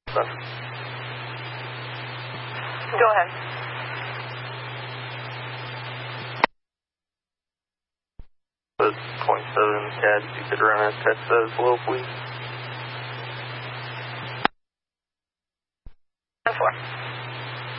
Go ahead. The .7 CAD, if you could run a test that as well, please. 4.